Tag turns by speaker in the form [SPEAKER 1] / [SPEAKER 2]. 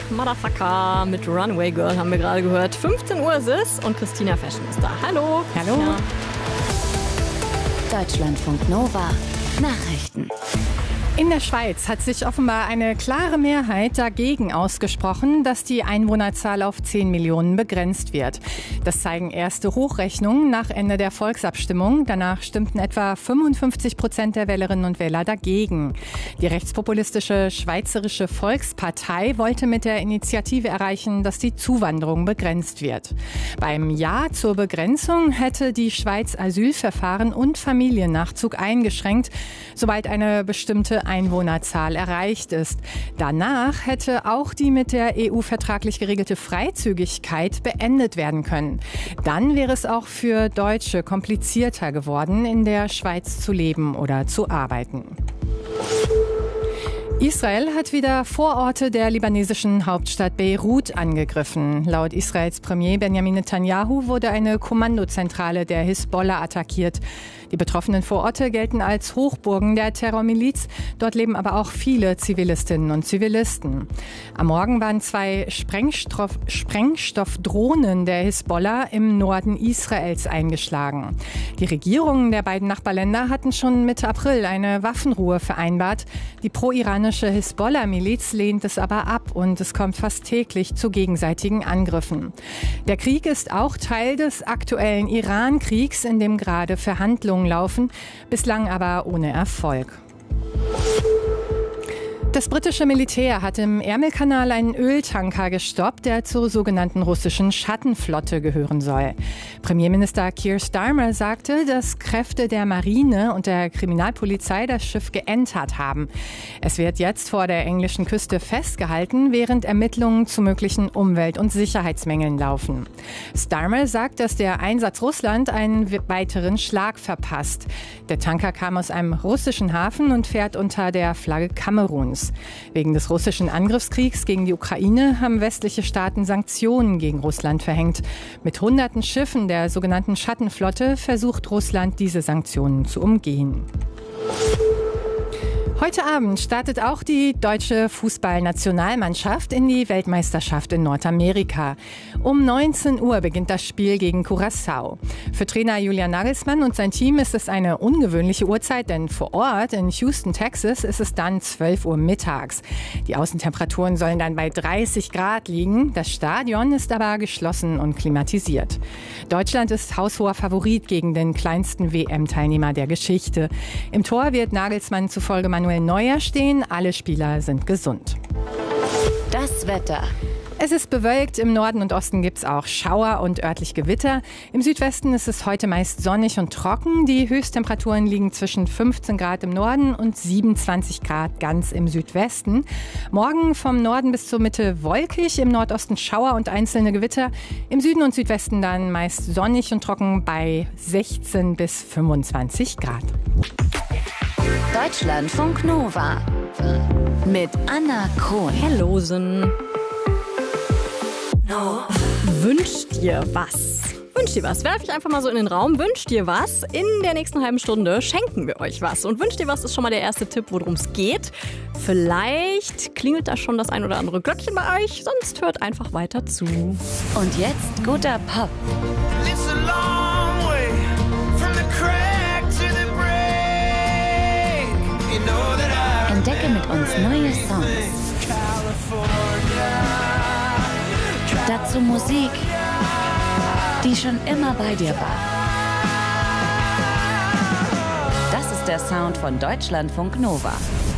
[SPEAKER 1] Motherfucker mit Runaway Girl haben wir gerade gehört. 15 Uhr ist es und Christina Fashion ist da. Hallo.
[SPEAKER 2] Hallo.
[SPEAKER 1] Ja.
[SPEAKER 3] Deutschlandfunk Nova Nachrichten.
[SPEAKER 2] In der Schweiz hat sich offenbar eine klare Mehrheit dagegen ausgesprochen, dass die Einwohnerzahl auf 10 Millionen begrenzt wird. Das zeigen erste Hochrechnungen nach Ende der Volksabstimmung. Danach stimmten etwa 55% der Wählerinnen und Wähler dagegen. Die rechtspopulistische Schweizerische Volkspartei wollte mit der Initiative erreichen, dass die Zuwanderung begrenzt wird. Beim Ja zur Begrenzung hätte die Schweiz Asylverfahren und Familiennachzug eingeschränkt, sobald eine bestimmte Einwohnerzahl erreicht ist. Danach hätte auch die mit der EU vertraglich geregelte Freizügigkeit beendet werden können. Dann wäre es auch für Deutsche komplizierter geworden, in der Schweiz zu leben oder zu arbeiten. Israel hat wieder Vororte der libanesischen Hauptstadt Beirut angegriffen. Laut Israels Premier Benjamin Netanyahu wurde eine Kommandozentrale der Hisbollah attackiert. Die betroffenen Vororte gelten als Hochburgen der Terrormiliz. Dort leben aber auch viele Zivilistinnen und Zivilisten. Am Morgen waren 2 Sprengstoffdrohnen der Hisbollah im Norden Israels eingeschlagen. Die Regierungen der beiden Nachbarländer hatten schon Mitte April eine Waffenruhe vereinbart. Die pro-iranische Hisbollah-Miliz lehnt es aber ab und es kommt fast täglich zu gegenseitigen Angriffen. Der Krieg ist auch Teil des aktuellen Iran-Kriegs, in dem gerade Verhandlungen laufen, bislang aber ohne Erfolg. Das britische Militär hat im Ärmelkanal einen Öltanker gestoppt, der zur sogenannten russischen Schattenflotte gehören soll. Premierminister Keir Starmer sagte, dass Kräfte der Marine und der Kriminalpolizei das Schiff geentert haben. Es wird jetzt vor der englischen Küste festgehalten, während Ermittlungen zu möglichen Umwelt- und Sicherheitsmängeln laufen. Starmer sagt, dass der Einsatz Russland einen weiteren Schlag verpasst. Der Tanker kam aus einem russischen Hafen und fährt unter der Flagge Kameruns. Wegen des russischen Angriffskriegs gegen die Ukraine haben westliche Staaten Sanktionen gegen Russland verhängt. Mit hunderten Schiffen der sogenannten Schattenflotte versucht Russland, diese Sanktionen zu umgehen. Heute Abend startet auch die deutsche Fußballnationalmannschaft in die Weltmeisterschaft in Nordamerika. Um 19 Uhr beginnt das Spiel gegen Curaçao. Für Trainer Julian Nagelsmann und sein Team ist es eine ungewöhnliche Uhrzeit, denn vor Ort in Houston, Texas, ist es dann 12 Uhr mittags. Die Außentemperaturen sollen dann bei 30 Grad liegen. Das Stadion ist aber geschlossen und klimatisiert. Deutschland ist haushoher Favorit gegen den kleinsten WM-Teilnehmer der Geschichte. Im Tor wird Nagelsmann zufolge Manuel Neuer stehen. Alle Spieler sind gesund.
[SPEAKER 3] Das Wetter.
[SPEAKER 2] Es ist bewölkt, im Norden und Osten gibt es auch Schauer und örtlich Gewitter. Im Südwesten ist es heute meist sonnig und trocken. Die Höchsttemperaturen liegen zwischen 15 Grad im Norden und 27 Grad ganz im Südwesten. Morgen vom Norden bis zur Mitte wolkig, im Nordosten Schauer und einzelne Gewitter. Im Süden und Südwesten dann meist sonnig und trocken bei 16 bis 25 Grad.
[SPEAKER 3] Deutschlandfunk Nova mit Anna Krohn.
[SPEAKER 1] Hellosen. No. Wünscht dir was? Wünscht dir was? Werfe ich einfach mal so in den Raum. Wünscht dir was? In der nächsten halben Stunde schenken wir euch was. Und wünscht dir was ist schon mal der erste Tipp, worum es geht. Vielleicht klingelt da schon das ein oder andere Glöckchen bei euch. Sonst hört einfach weiter zu.
[SPEAKER 3] Und jetzt guter Pop. Entdecke mit uns neue Songs. Dazu Musik, die schon immer bei dir war. Das ist der Sound von Deutschlandfunk Nova.